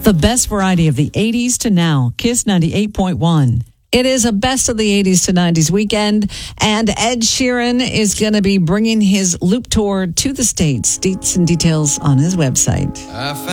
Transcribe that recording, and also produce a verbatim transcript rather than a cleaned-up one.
The best variety of the eighties to now. Kiss ninety-eight point one. It is a best of the eighties to nineties weekend, and Ed Sheeran is going to be bringing his Loop Tour to the States. Deets and details on his website.